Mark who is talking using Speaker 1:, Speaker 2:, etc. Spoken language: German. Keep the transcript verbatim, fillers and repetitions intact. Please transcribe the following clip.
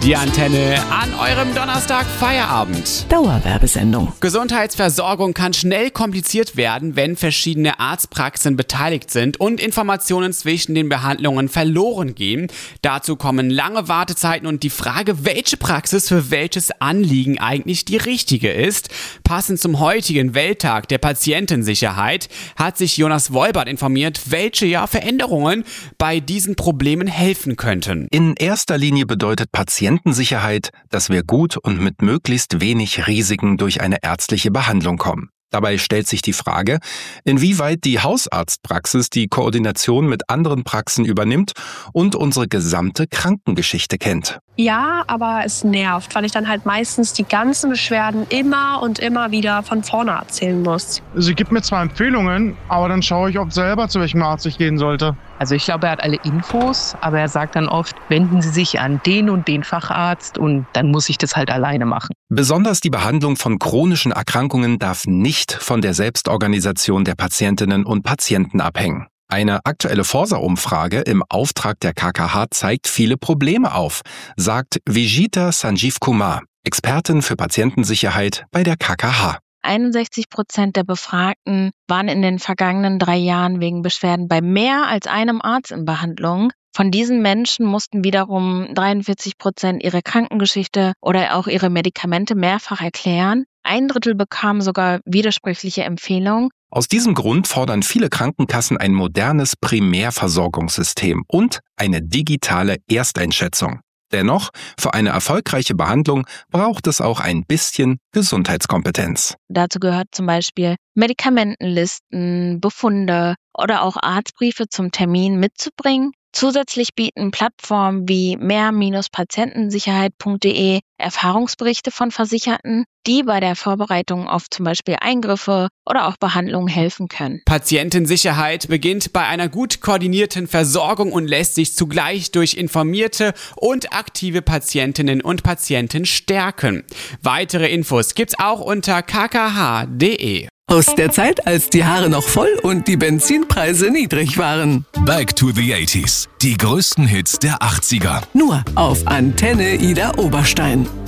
Speaker 1: Die Antenne an eurem Donnerstag Feierabend.
Speaker 2: Dauerwerbesendung.
Speaker 1: Gesundheitsversorgung kann schnell kompliziert werden, wenn verschiedene Arztpraxen beteiligt sind und Informationen zwischen den Behandlungen verloren gehen. Dazu kommen lange Wartezeiten und die Frage, welche Praxis für welches Anliegen eigentlich die richtige ist. Passend zum heutigen Welttag der Patientensicherheit hat sich Jonas Wolbert informiert, welche ja Veränderungen bei diesen Problemen helfen könnten.
Speaker 3: In erster Linie bedeutet Patientensicherheit, dass wir gut und mit möglichst wenig Risiken durch eine ärztliche Behandlung kommen. Dabei stellt sich die Frage, inwieweit die Hausarztpraxis die Koordination mit anderen Praxen übernimmt und unsere gesamte Krankengeschichte kennt.
Speaker 4: Ja, aber es nervt, weil ich dann halt meistens die ganzen Beschwerden immer und immer wieder von vorne erzählen muss.
Speaker 5: Sie gibt mir zwar Empfehlungen, aber dann schaue ich oft selber, zu welchem Arzt ich gehen sollte.
Speaker 6: Also ich glaube, er hat alle Infos, aber er sagt dann oft, wenden Sie sich an den und den Facharzt und dann muss ich das halt alleine machen.
Speaker 3: Besonders die Behandlung von chronischen Erkrankungen darf nicht von der Selbstorganisation der Patientinnen und Patienten abhängen. Eine aktuelle Forsa-Umfrage im Auftrag der K K H zeigt viele Probleme auf, sagt Vijita Sanjeev Kumar, Expertin für Patientensicherheit bei der K K H.
Speaker 7: einundsechzig Prozent der Befragten waren in den vergangenen drei Jahren wegen Beschwerden bei mehr als einem Arzt in Behandlung. Von diesen Menschen mussten wiederum dreiundvierzig Prozent ihre Krankengeschichte oder auch ihre Medikamente mehrfach erklären. Ein Drittel bekamen sogar widersprüchliche Empfehlungen.
Speaker 3: Aus diesem Grund fordern viele Krankenkassen ein modernes Primärversorgungssystem und eine digitale Ersteinschätzung. Dennoch, für eine erfolgreiche Behandlung braucht es auch ein bisschen Gesundheitskompetenz.
Speaker 7: Dazu gehört zum Beispiel Medikamentenlisten, Befunde oder auch Arztbriefe zum Termin mitzubringen. Zusätzlich bieten Plattformen wie mehr Bindestrich patientensicherheit punkt de Erfahrungsberichte von Versicherten, die bei der Vorbereitung auf zum Beispiel Eingriffe oder auch Behandlungen helfen können.
Speaker 1: Patientensicherheit beginnt bei einer gut koordinierten Versorgung und lässt sich zugleich durch informierte und aktive Patientinnen und Patienten stärken. Weitere Infos gibt's auch unter k k h punkt de.
Speaker 2: Aus der Zeit, als die Haare noch voll und die Benzinpreise niedrig waren.
Speaker 8: Back to the eighties. Die größten Hits der achtziger.
Speaker 2: Nur auf Antenne Ida Oberstein.